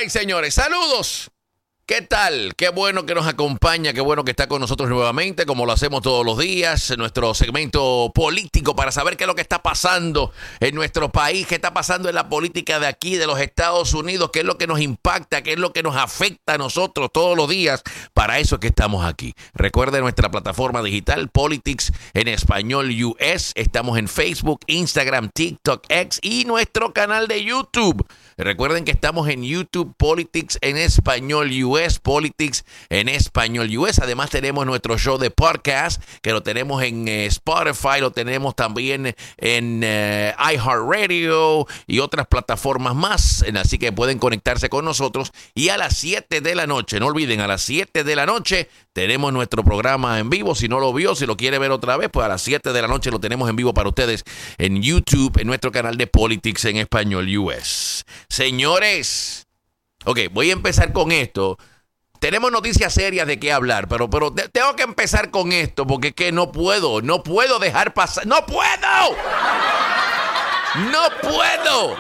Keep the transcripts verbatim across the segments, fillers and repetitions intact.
right, señores, saludos. ¿Qué tal? Qué bueno que nos acompaña, qué bueno que está con nosotros nuevamente, como lo hacemos todos los días, en nuestro segmento político para saber qué es lo que está pasando en nuestro país, qué está pasando en la política de aquí, de los Estados Unidos, qué es lo que nos impacta, qué es lo que nos afecta a nosotros todos los días. Para eso es que estamos aquí. Recuerden nuestra plataforma digital, Politics en Español U S. Estamos en Facebook, Instagram, TikTok, X y nuestro canal de YouTube. Recuerden que estamos en YouTube, Politics en Español U S, Politics en Español U S. Además tenemos nuestro show de podcast, que lo tenemos en eh, Spotify, lo tenemos también en eh, iHeartRadio y otras plataformas más. Así que pueden conectarse con nosotros. Y a las siete de la noche, no olviden, a las siete de la noche tenemos nuestro programa en vivo. Si no lo vio, si lo quiere ver otra vez, pues a las siete de la noche lo tenemos en vivo para ustedes en YouTube, en nuestro canal de Politics en Español U S. Señores, ok, voy a empezar con esto. Tenemos noticias serias de qué hablar, pero, pero de, tengo que empezar con esto porque es que no puedo, no puedo dejar pasar. ¡No puedo! ¡No puedo!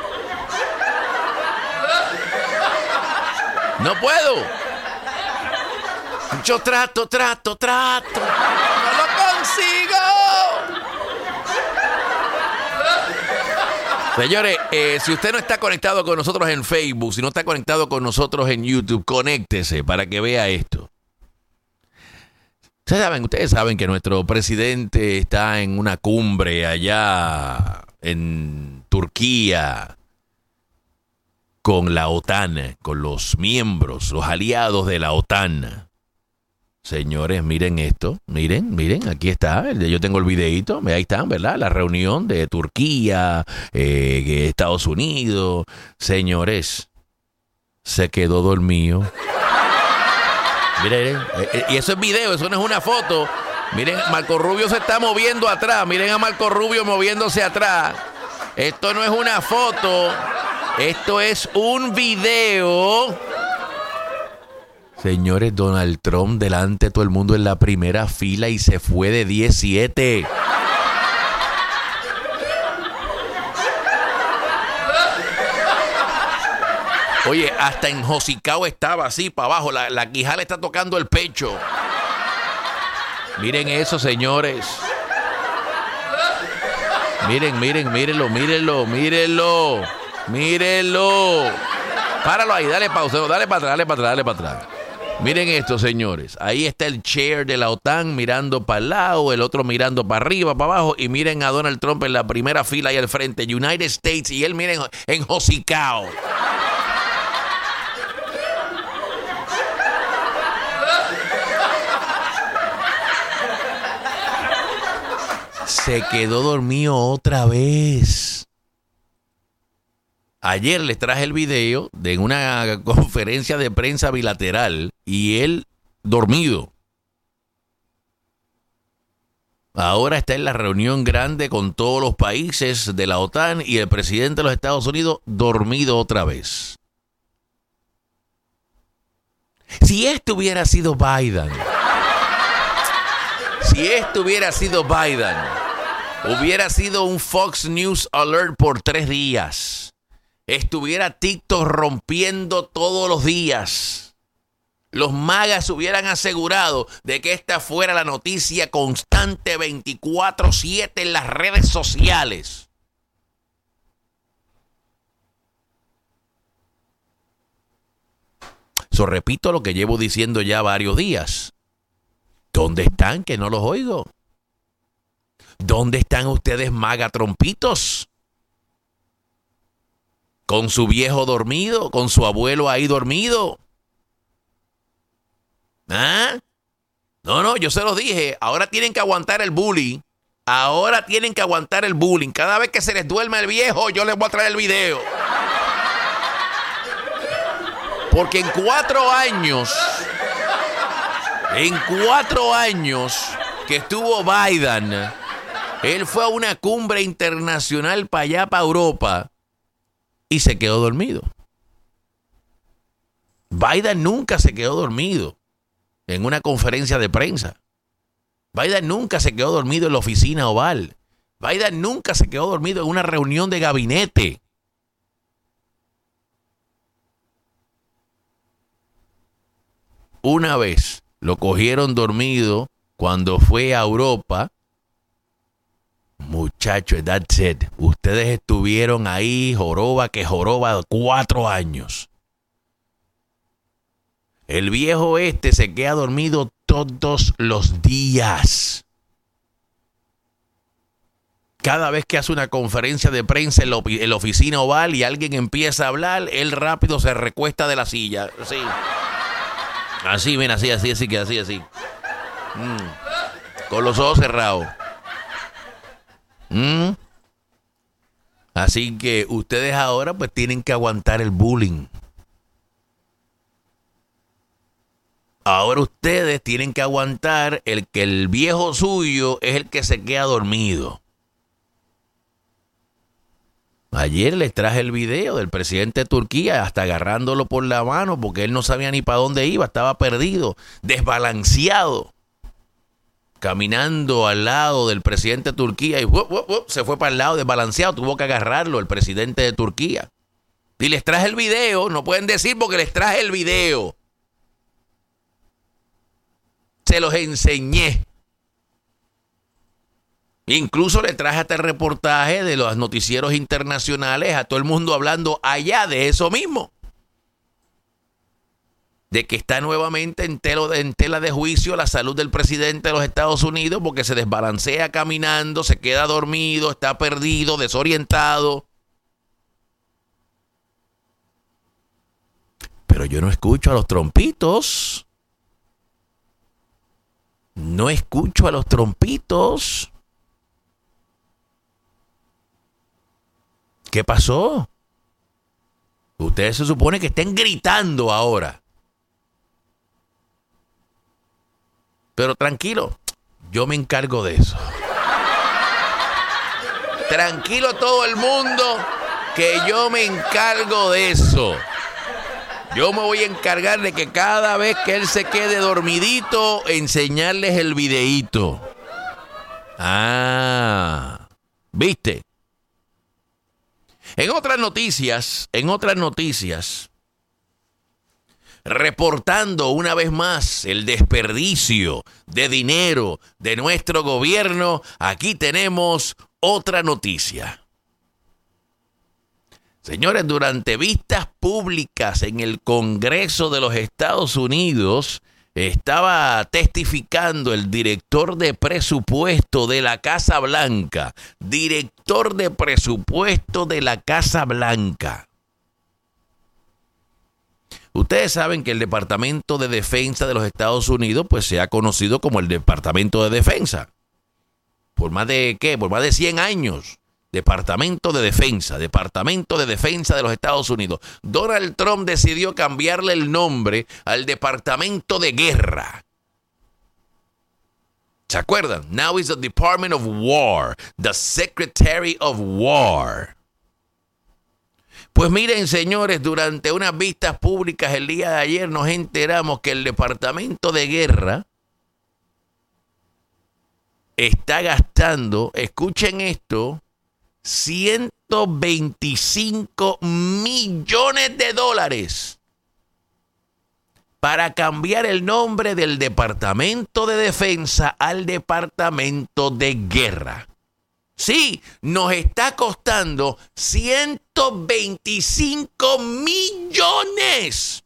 ¡No puedo! Yo trato, trato, trato. ¡No lo consigo! Señores, eh, si usted no está conectado con nosotros en Facebook, si no está conectado con nosotros en YouTube, conéctese para que vea esto. Ustedes saben, ustedes saben que nuestro presidente está en una cumbre allá en Turquía con la OTAN, con los miembros, los aliados de la OTAN. Señores, miren esto, miren, miren, aquí está, yo tengo el videíto, ahí están, ¿verdad? La reunión de Turquía, eh, Estados Unidos. Señores, se quedó dormido. Miren, eh, y eso es video, eso no es una foto. Miren, Marco Rubio se está moviendo atrás, miren a Marco Rubio moviéndose atrás. Esto no es una foto, esto es un video. Señores, Donald Trump delante de todo el mundo en la primera fila y se fue de diecisiete. Oye, hasta enjocicao estaba así para abajo. La, la quijada le está tocando el pecho. Miren eso, señores. Miren, miren, mírenlo, mírenlo, mírenlo. Mírenlo. Páralo ahí, dale pausa, dale para atrás, dale para atrás, dale para atrás. Miren esto, señores. Ahí está el chair de la OTAN mirando para el lado, el otro mirando para arriba, para abajo. Y miren a Donald Trump en la primera fila ahí al frente, United States. Y él, miren, en hocicao. Se quedó dormido otra vez. Ayer les traje el video de una conferencia de prensa bilateral y él dormido. Ahora está en la reunión grande con todos los países de la OTAN y el presidente de los Estados Unidos dormido otra vez. Si esto hubiera sido Biden, si esto hubiera sido Biden, hubiera sido un Fox News Alert por tres días. Estuviera TikTok rompiendo todos los días. Los magas hubieran asegurado de que esta fuera la noticia constante veinticuatro siete en las redes sociales. So, repito lo que llevo diciendo ya varios días. ¿Dónde están que no los oigo? ¿Dónde están ustedes magatrompitos? Con su viejo dormido, con su abuelo ahí dormido. ¿Ah? No, no, yo se los dije. Ahora tienen que aguantar el bullying. Ahora tienen que aguantar el bullying. Cada vez que se les duerma el viejo, yo les voy a traer el video. Porque en cuatro años, en cuatro años que estuvo Biden, él fue a una cumbre internacional para allá, para Europa. Y se quedó dormido. Biden nunca se quedó dormido en una conferencia de prensa. Biden nunca se quedó dormido en la oficina oval. Biden nunca se quedó dormido en una reunión de gabinete. una vez lo cogieron dormido cuando fue a Europa, muchachos, that's it. Ustedes estuvieron ahí, joroba que joroba, cuatro años. El viejo este se queda dormido todos los días. Cada vez que hace una conferencia de prensa en la, en la oficina oval y alguien empieza a hablar, él rápido se recuesta de la silla. Así, así, ven, así, así, así, así, así. Mm. Con los ojos cerrados. Mm. Así que ustedes ahora pues tienen que aguantar el bullying. Ahora ustedes tienen que aguantar el que el viejo suyo es el que se queda dormido. Ayer les traje el video del presidente de Turquía hasta agarrándolo por la mano porque él no sabía ni para dónde iba, estaba perdido, desbalanceado, caminando al lado del presidente de Turquía y ¡wup, wup, wup! Se fue para el lado desbalanceado, tuvo que agarrarlo el presidente de Turquía. Y les traje el video, no pueden decir porque les traje el video. Se los enseñé. Incluso le traje hasta el reportaje de los noticieros internacionales a todo el mundo hablando allá de eso mismo. De que está nuevamente en tela, en tela de juicio la salud del presidente de los Estados Unidos porque se desbalancea caminando, se queda dormido, está perdido, desorientado. Pero yo no escucho a los trompitos. No escucho a los trompitos. ¿Qué pasó? Ustedes se supone que estén gritando ahora. Pero tranquilo, yo me encargo de eso. Tranquilo todo el mundo, que yo me encargo de eso. Yo me voy a encargar de que cada vez que él se quede dormidito, enseñarles el videíto. Ah, ¿viste? En otras noticias, en otras noticias, reportando una vez más el desperdicio de dinero de nuestro gobierno, aquí tenemos otra noticia. Señores, durante vistas públicas en el Congreso de los Estados Unidos, estaba testificando el director de presupuesto de la Casa Blanca, director de presupuesto de la Casa Blanca. Ustedes saben que el Departamento de Defensa de los Estados Unidos pues se ha conocido como el Departamento de Defensa. Por más de, ¿qué? Por más de cien años. Departamento de Defensa, Departamento de Defensa de los Estados Unidos. Donald Trump decidió cambiarle el nombre al Departamento de Guerra. ¿Se acuerdan? Now it's the Department of War, the Secretary of War. Pues miren, señores, durante unas vistas públicas el día de ayer nos enteramos que el Departamento de Guerra está gastando, escuchen esto, ciento veinticinco millones de dólares para cambiar el nombre del Departamento de Defensa al Departamento de Guerra. Sí, nos está costando ciento veinticinco millones.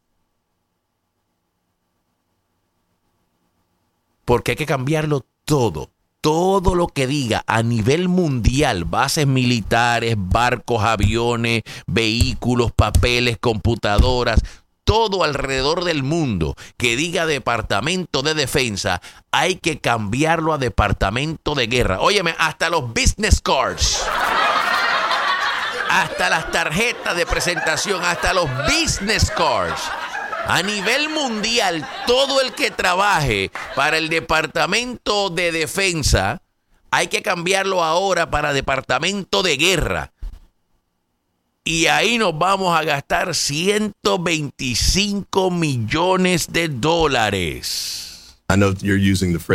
Porque hay que cambiarlo todo. Todo lo que diga a nivel mundial, bases militares, barcos, aviones, vehículos, papeles, computadoras, todo alrededor del mundo que diga Departamento de Defensa, hay que cambiarlo a Departamento de Guerra. Óyeme, hasta los business cards, hasta las tarjetas de presentación, hasta los business cards. A nivel mundial, todo el que trabaje para el Departamento de Defensa, hay que cambiarlo ahora para Departamento de Guerra. Y ahí nos vamos a gastar ciento veinticinco millones de dólares. I know you're using the phrase